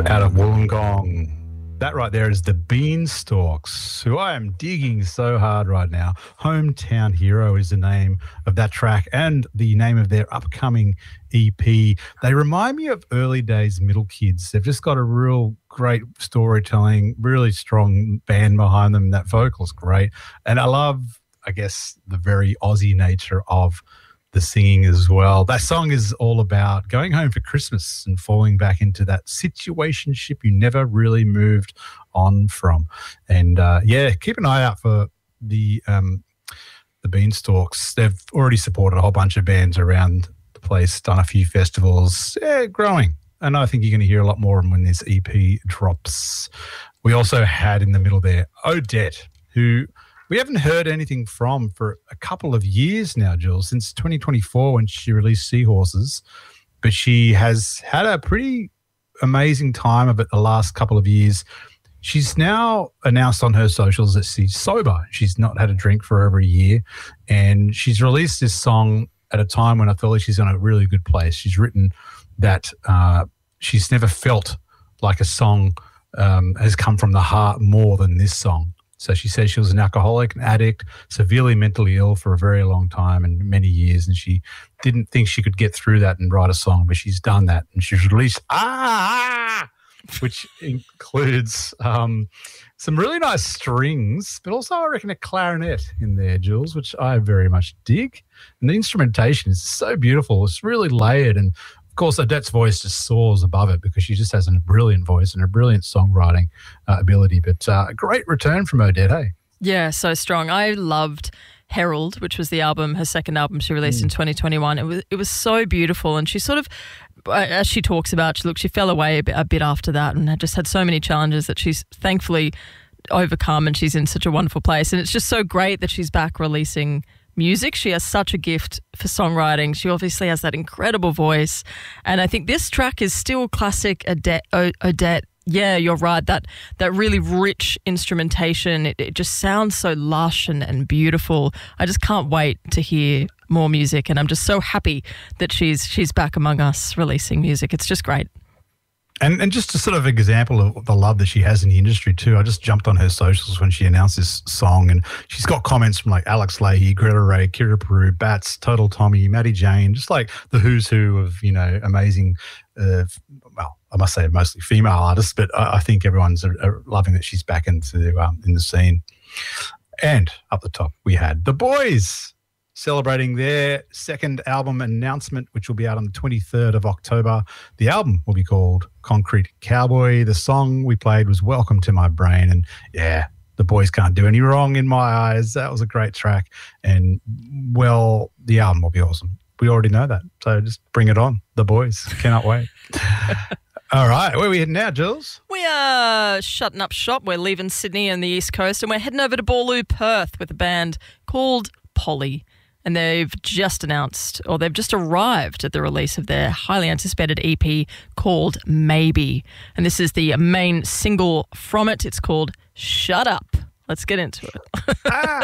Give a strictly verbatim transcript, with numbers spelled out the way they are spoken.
out of Wollongong. That right there is the Beanstalks, who I am digging so hard right now. Hometown Hero is the name of that track and the name of their upcoming E P. They remind me of early days Middle Kids. They've just got a real great storytelling, really strong band behind them. That vocal's great. And I love, I guess, the very Aussie nature of the singing as well. That song is all about going home for Christmas and falling back into that situationship you never really moved on from. And uh, yeah, keep an eye out for the um, the Beanstalks. They've already supported a whole bunch of bands around the place, done a few festivals. Yeah, growing. And I think you're going to hear a lot more of them when this E P drops. We also had in the middle there Odette, who we haven't heard anything from for a couple of years now, Jules, since twenty twenty-four when she released Seahorses. But she has had a pretty amazing time of it the last couple of years. She's now announced on her socials that she's sober. She's not had a drink for over a year. And she's released this song at a time when I feel like she's in a really good place. She's written that uh, she's never felt like a song um, has come from the heart more than this song. So she says she was an alcoholic, an addict, severely mentally ill for a very long time and many years, and she didn't think she could get through that and write a song, but she's done that. And she's released Ah, which includes um, some really nice strings, but also I reckon a clarinet in there, Jules, which I very much dig. And the instrumentation is so beautiful. It's really layered, and of course, Odette's voice just soars above it because she just has a brilliant voice and a brilliant songwriting uh, ability. But uh, a great return from Odette, hey? Yeah, so strong. I loved Herald, which was the album, her second album she released mm. in twenty twenty-one. It was it was so beautiful, and she sort of, as she talks about, she, look, she fell away a bit, a bit after that and had just had so many challenges that she's thankfully overcome, and she's in such a wonderful place. And it's just so great that she's back releasing music. She has such a gift for songwriting. She obviously has that incredible voice. And I think this track is still classic Odette. Odette. Yeah, you're right. That that really rich instrumentation, it, it just sounds so lush and, and beautiful. I just can't wait to hear more music, and I'm just so happy that she's she's back among us releasing music. It's just great. And and just a sort of example of the love that she has in the industry too. I just jumped on her socials when she announced this song, and she's got comments from like Alex Leahy, Greta Ray, Kira Peru, Bats, Total Tommy, Maddie Jane, just like the who's who of, you know, amazing, uh, well, I must say mostly female artists, but I, I think everyone's uh, loving that she's back into um, in the scene. And up the top we had The Boys, celebrating their second album announcement, which will be out on the twenty-third of October. The album will be called Concrete Cowboy. The song we played was Welcome to My Brain. And yeah, The Boys can't do any wrong in my eyes. That was a great track. And, well, the album will be awesome. We already know that. So just bring it on. The Boys. Cannot wait. All right. Where are we heading now, Jules? We are shutting up shop. We're leaving Sydney and the East Coast, and we're heading over to Boorloo, Perth, with a band called Polly. And they've just announced, or they've just arrived at the release of their highly anticipated E P called Maybe. And this is the main single from it. It's called Shut Up. Let's get into it. ah.